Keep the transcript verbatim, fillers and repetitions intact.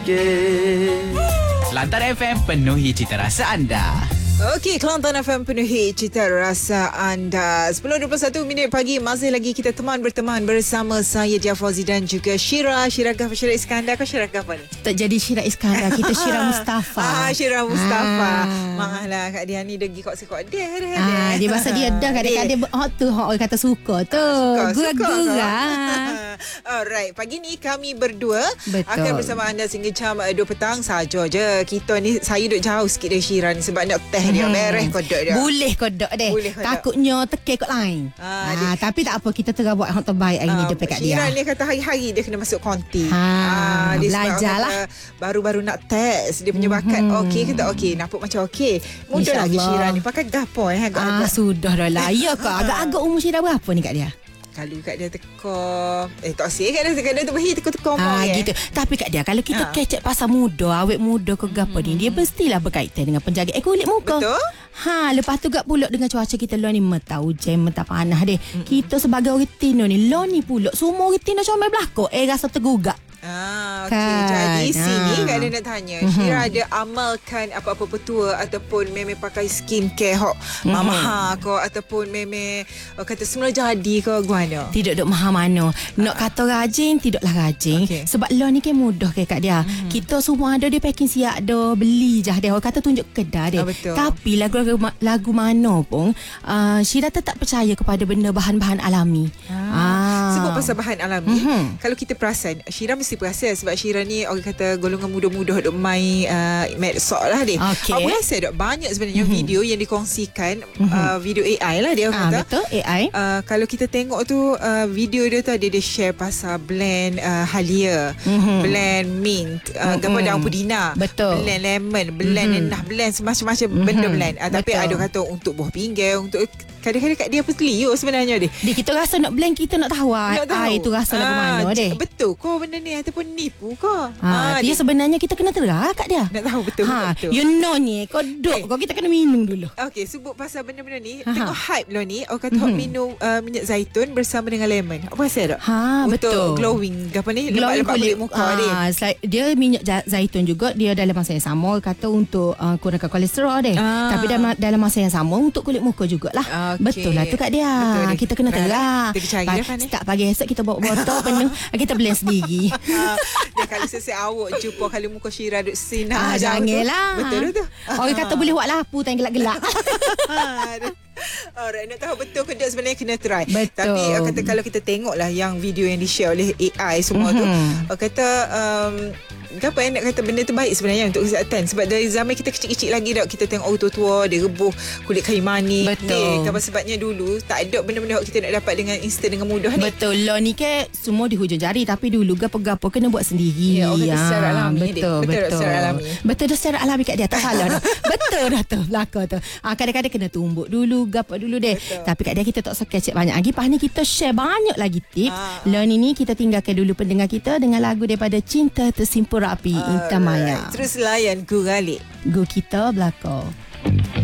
Kelantan F M penuhi cita rasa anda. Okey, Kelantan F M penuhi cita rasa anda. sepuluh dua puluh satu minit pagi, masih lagi kita teman berteman bersama saya Dia Fauzi dan juga Syira. Syira Ghaffar Syira Iskandar. Kau Syira Ghaffar ni? Tak jadi Syira Iskandar, kita Syira Mustafa. Ah, Syira Mustafa. Ah. Maaf lah Kak Dia ni degi kok sikok dia dia. Ah, dia bahasa dia dah kadang-kadang hot tu hot orang kata suka tu. Gurau-gurau. Alright, pagi ni kami berdua Betul. akan bersama anda sehingga jam dua petang saja je. Kita ni saya duduk jauh sikit dari Syira ni sebab nak teh dia beres kodok dia. Boleh kodok deh. Boleh kodok. Takutnya tekek kot lain. Ah, Ah, tapi tak apa, kita tengah buat yang terbaik hari ni Ah, dekat dia. Syira ni kata hari-hari dia kena masuk konti. Ha, Ah, dia sebab belajar orang lah. kata baru-baru nak test dia punya bakat. Mhm. Okey ke tak okey? Nampak macam okey. Mudah lagi InsyaAllah. Syira ni pakai gapo eh Ah, agak-agak. sudah dah lah. Ya ke? Agak-agak umur Syira berapa ni kat dia? Kalau kat dia teko eh tak sih kat dia kat dia tu berhi teko-teko Ah, eh. gitu. Tapi kat dia, kalau kita Ah. kecek pasal muda, awet muda ke gapo ni, dia mestilah berkaitan dengan penjagaan eh, kulit muka. Betul. Ha, lepas tu gak pula dengan cuaca kita luar ni meta hujan, meta panas deh. Mm-mm. Kita sebagai orang Tino ni, lo ni pula semua orang Tino comel belakang, eh rasa tergugak. Ah, okey. Kan. Jadi sini Ah. Kak Dia nak tanya, Mhm. Syira ada amalkan apa-apa petua ataupun memang pakai skincare hok Mhm. mamaha ke ataupun memang uh, kata semula jadi ke guana? Tidak duk maha mana. Nak kata rajin, tidaklah rajin. Okey. Sebab lo ni kan mudah ke kat dia. Mm-hmm. Kita semua ada dia packing siap dah, beli je dia. Orang kata tunjuk kedai dia. Ah, betul. Tapi lagu lagu mana pun, uh, Syira tetap percaya kepada benda bahan-bahan alami. Ah. Sebut pasal bahan alami, Mhm. kalau kita perasan, Syira mesti perasan sebab Syira ni orang kata golongan muda-muda duk main uh, medsos lah dia. Okey. Awak rasa duk banyak sebenarnya Mhm. video yang dikongsikan, uh, video A I lah dia orang Ah, kata. betul, A I. Uh, kalau kita tengok tu uh, video dia tu ada dia share pasal blend uh, halia, Mhm. blend mint, uh, Mhm. gambar daun pudina, Betul. blend lemon, blend Mhm. nenah, blend semacam-macam Mhm. benda blend. Uh, tapi Betul. ada kata untuk buah pinggang, untuk kadang-kadang kat dia pun keliru sebenarnya dia. Dia kita rasa nak blend, kita nak tahu Nak tahu. air tu rasa lagu Ah, mana deh. Betul ke benda ni ataupun nipu ke? Ha, dia sebenarnya kita kena terah kat dia. nak tahu betul Ha, betul. you know ni, kodok Eh. kau kita kena minum dulu. Okey, sebut pasal benda-benda ni, Ha. tengok hype lo ni, orang kata hot Mhm. minum uh, minyak zaitun bersama dengan lemon. Apa rasa tak? Ha, Untuk betul. glowing apa ni? Glowing Lemak-lemak kulit muka ah, dia. selain- dia minyak ja- zaitun juga, dia dalam masa yang sama kata untuk uh, kurangkan kolesterol dia. Ah. Tapi dalam, dalam masa yang sama untuk kulit muka jugalah. Okey. Betul Betul lah tu kat dia. Betul dia. Kita kena Terah. terah. Kita cari Pa- dia, Fan, ni. Start pagi esok kita bawa botol penuh, kita blend sendiri. Ha, dan kalau sesi awak jumpa kalau muka Syira duk sinar Ah, jauh tu. janganlah. Betul tu. Orang kata boleh buat lapu tak gelak-gelak. Alright, nak tahu betul ke tak sebenarnya kena try. Betul. Tapi uh, kata kalau kita tengok lah yang video yang di-share oleh A I semua tu, Mhm. uh, kata um, apa yang nak kata benda tu baik sebenarnya untuk kesihatan. Sebab dari zaman kita kecil-kecil lagi dah kita tengok orang tua-tua dia rebuh kulit kayu manis. Betul. Dia, apa sebabnya dulu tak ada benda-benda yang kita nak dapat dengan instan dengan mudah ni. Betul, lo ni ke semua di hujung jari, tapi dulu gapo-gapo kena buat sendiri. Ya, orang kata secara alami, betul, Dik. Betul betul. tak secara alami? Betul dah secara alami kat dia, tak salah dah. Betul dah tu, belakang tu. Ah, kadang-kadang kena tumbuk dulu, gapo dulu deh. Betul. Tapi kat dia kita tak sekecek banyak lagi. Pas ni kita share banyak lagi tips. Ah. Lo ni ni kita tinggalkan dulu pendengar kita dengan lagu daripada Cinta Tersimpul Rapi, Intan Maya. Terus layan Guralik. Go kita belakang.